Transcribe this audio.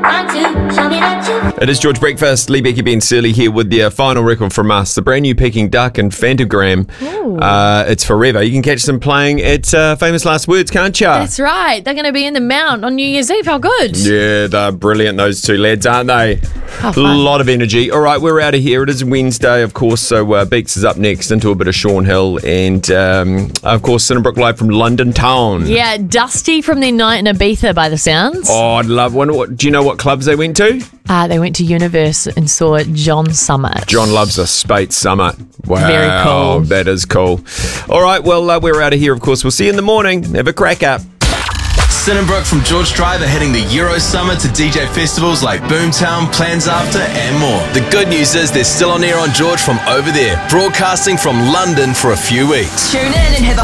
It is George Breakfast. Lee Becky Ben Surly here with the final record from us, the brand new Peking Duck and Fantagram. It's forever. You can catch them playing at Famous Last Words, can't you? That's right. They're going to be in the Mount on New Year's Eve. How good. Yeah, they're brilliant, those two lads, aren't they? How A fun. lot of energy. All right, we're out of here. It is Wednesday, of course, so Beaks is up next into a bit of Sean Hill and, of course, Cinnabrook live from London town. Yeah, dusty from their night in Ibiza by the sounds. Oh, I'd love one. Do you know what clubs they went to? They went to Universe and saw John Summit. John loves a Spate Summit. Wow. Very cool. That is cool. All right, well, we're out of here, of course. We'll see you in the morning. Have a crack up. Cinnabrook from George Driver heading the Euro Summer to DJ festivals like Boomtown, Plans After and more. The good news is they're still on air on George from over there, broadcasting from London for a few weeks. Tune in and have a